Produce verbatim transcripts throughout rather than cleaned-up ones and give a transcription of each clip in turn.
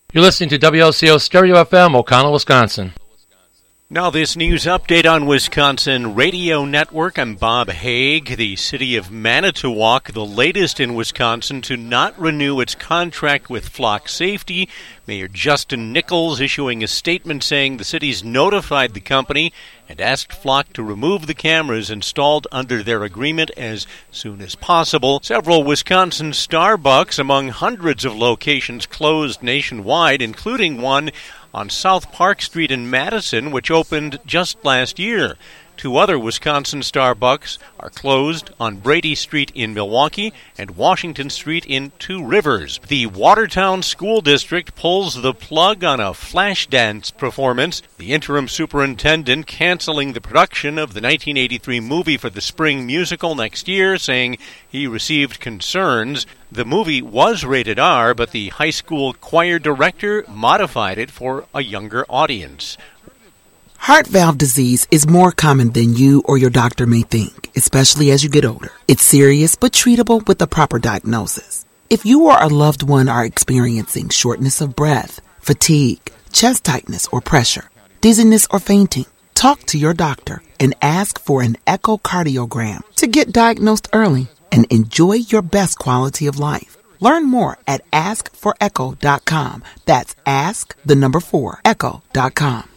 You're listening to W L C O Stereo F M, O'Connell, Wisconsin. Now this news update on Wisconsin Radio Network. I'm Bob Haig. The city of Manitowoc, the latest in Wisconsin to not renew its contract with Flock Safety. Mayor Justin Nichols issuing a statement saying the city's notified the company and asked Flock to remove the cameras installed under their agreement as soon as possible. Several Wisconsin Starbucks among hundreds of locations closed nationwide, including one on South Park Street in Madison, which opened just last year. Two other Wisconsin Starbucks are closed on Brady Street in Milwaukee and Washington Street in Two Rivers. The Watertown School District pulls the plug on a flash dance performance. The interim superintendent canceling the production of the nineteen eighty-three movie for the spring musical next year, saying he received concerns. The movie was rated R, but the high school choir director modified it for a younger audience. Heart valve disease is more common than you or your doctor may think, especially as you get older. It's serious but treatable with the proper diagnosis. If you or a loved one are experiencing shortness of breath, fatigue, chest tightness or pressure, dizziness or fainting, talk to your doctor and ask for an echocardiogram to get diagnosed early and enjoy your best quality of life. Learn more at ask for echo dot com. That's ask, the number four, echo dot com.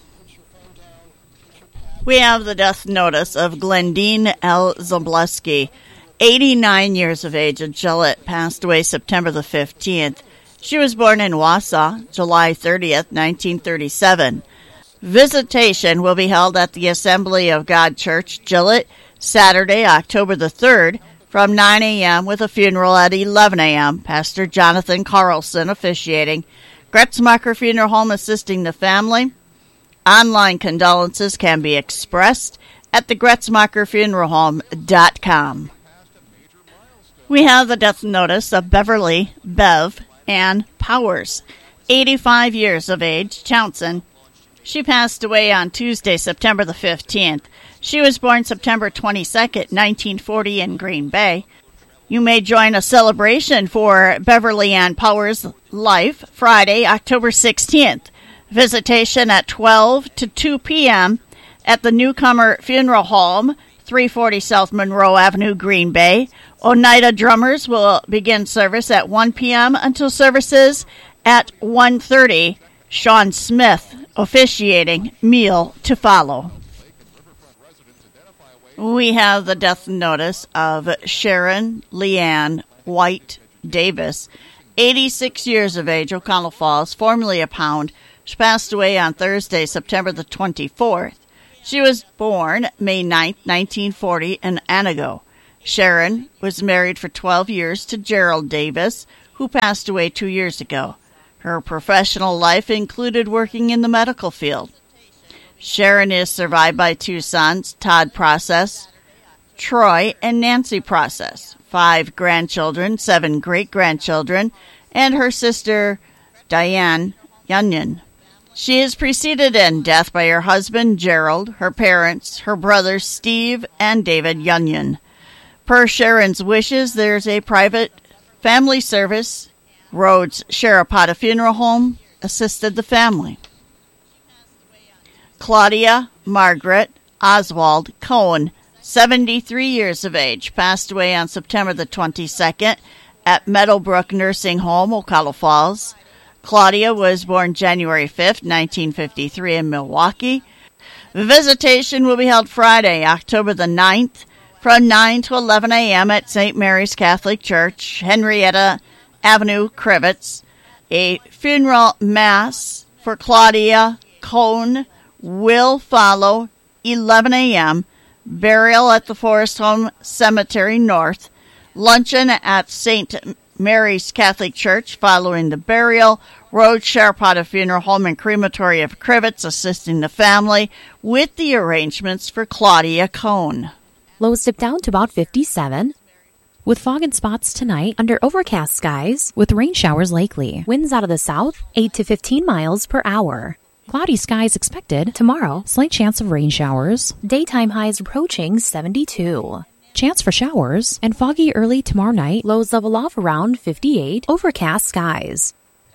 We have the death notice of Glendine L. Zableski, eighty-nine years of age, of Gillette, passed away September the fifteenth. She was born in Wausau, July thirtieth, nineteen thirty-seven. Visitation will be held at the Assembly of God Church, Gillette, Saturday, October the third, from nine a.m. with a funeral at eleven a.m. Pastor Jonathan Carlson officiating. Gretzmacher Funeral Home assisting the family. Online condolences can be expressed at the gretzmacher funeral home dot com. We have the death notice of Beverly Bev Ann Powers, eighty-five years of age, Townsend. She passed away on Tuesday, September the fifteenth. She was born September twenty-second, nineteen forty in Green Bay. You may join a celebration for Beverly Ann Powers' life Friday, October sixteenth. Visitation at twelve to two p.m. at the Newcomer Funeral Home, three forty South Monroe Avenue, Green Bay. Oneida Drummers will begin service at one p.m. until services at one thirty. Sean Smith officiating, meal to follow. We have the death notice of Sharon Leanne White Davis, eighty-six years of age, O'Connell Falls, formerly a Pound. She passed away on Thursday, September the twenty-fourth. She was born May ninth, nineteen forty in Anago. Sharon was married for twelve years to Gerald Davis, who passed away two years ago. Her professional life included working in the medical field. Sharon is survived by two sons, Todd Process, Troy, and Nancy Process, five grandchildren, seven great-grandchildren, and her sister, Diane Yunyan. She is preceded in death by her husband, Gerald, her parents, her brothers, Steve and David Yunyan. Per Sharon's wishes, there's a private family service. Rhodes Sharapata Funeral Home assisted the family. Claudia Margaret Oswald Cohen, seventy-three years of age, passed away on September the twenty-second at Meadowbrook Nursing Home, Ocala Falls. Claudia was born January fifth, nineteen fifty-three in Milwaukee. Visitation will be held Friday, October the ninth, from nine to eleven a.m. at Saint Mary's Catholic Church, Henrietta Avenue, Crivets. A funeral mass for Claudia Cohn will follow eleven a.m. Burial at the Forest Home Cemetery North. Luncheon at Saint Mary's Catholic Church following the burial. Rhodes Sharapata Funeral Home and Crematory of Crivets assisting the family with the arrangements for Claudia Cohn. Lows dip down to about fifty-seven. With fog and spots tonight under overcast skies with rain showers likely. Winds out of the south, eight to fifteen miles per hour. Cloudy skies expected tomorrow. Slight chance of rain showers. Daytime highs approaching seventy-two. Chance for showers and foggy early tomorrow night. Lows level off around fifty-eight. Overcast skies.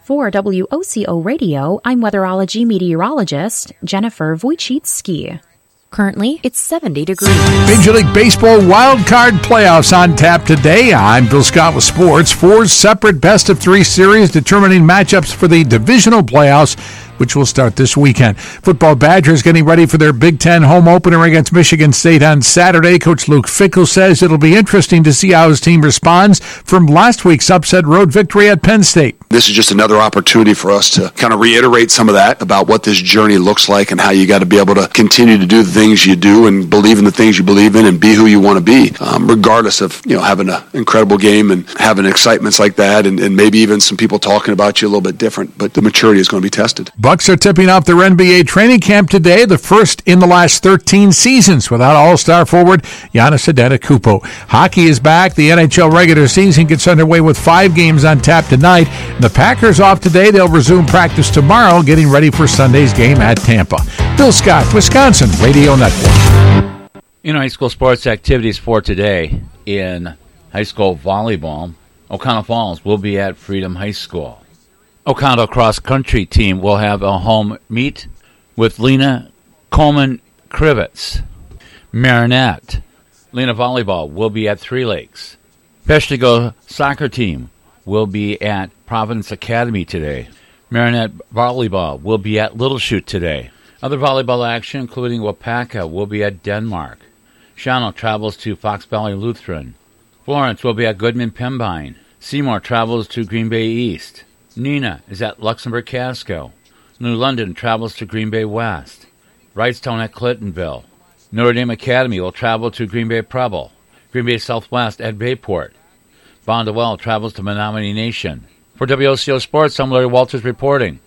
For W O C O Radio, I'm weatherology meteorologist Jennifer Wojcicki. Currently, it's seventy degrees. Major League Baseball wild card playoffs on tap today. I'm Bill Scott with sports. Four separate best-of-three series determining matchups for the divisional playoffs, which will start this weekend. Football Badgers getting ready for their Big Ten home opener against Michigan State on Saturday. Coach Luke Fickell says it'll be interesting to see how his team responds from last week's upset road victory at Penn State. This is just another opportunity for us to kind of reiterate some of that about what this journey looks like and how you got to be able to continue to do the things you do and believe in the things you believe in and be who you want to be, um, regardless of, you know, having an incredible game and having excitements like that and, and maybe even some people talking about you a little bit different. But the maturity is going to be tested. Bucks are tipping off their N B A training camp today, the first in the last thirteen seasons without All-Star forward Giannis Antetokounmpo. Hockey is back. The N H L regular season gets underway with five games on tap tonight. The Packers off today. They'll resume practice tomorrow, getting ready for Sunday's game at Tampa. Bill Scott, Wisconsin Radio Network. In high school sports activities for today, in high school volleyball, O'Connell Falls will be at Freedom High School. O'Connell cross-country team will have a home meet with Lena Coleman-Krivitz. Marinette, Lena Volleyball will be at Three Lakes. Peshtigo soccer team will be at Providence Academy today. Marinette Volleyball will be at Little Chute today. Other volleyball action, including Wapaka, will be at Denmark. Shawano travels to Fox Valley Lutheran. Florence will be at Goodman Pembine. Seymour travels to Green Bay East. Nina is at Luxembourg Casco. New London travels to Green Bay West. Wrightstown at Clintonville. Notre Dame Academy will travel to Green Bay Preble. Green Bay Southwest at Bayport. Bondwell travels to Menominee Nation. For W O C O Sports, I'm Larry Walters reporting.